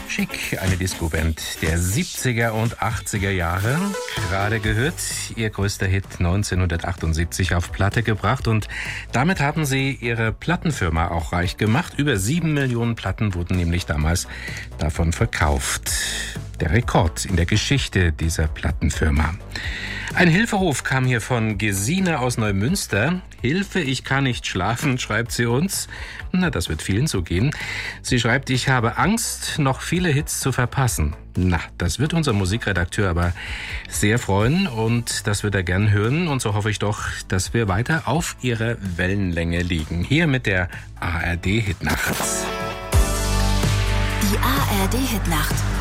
Chic, eine Disco-Band der 70er und 80er Jahre. Gerade gehört, ihr größter Hit 1978 auf Platte gebracht. Und damit haben sie ihre Plattenfirma auch reich gemacht. Über 7 Millionen Platten wurden nämlich damals davon verkauft. Der Rekord in der Geschichte dieser Plattenfirma. Ein Hilferuf kam hier von Gesine aus Neumünster. Hilfe, ich kann nicht schlafen, schreibt sie uns. Na, das wird vielen so gehen. Sie schreibt, ich habe Angst, noch viele Hits zu verpassen. Na, das wird unser Musikredakteur aber sehr freuen und das wird er gern hören. Und so hoffe ich doch, dass wir weiter auf ihrer Wellenlänge liegen. Hier mit der ARD Hitnacht. Die ARD Hitnacht.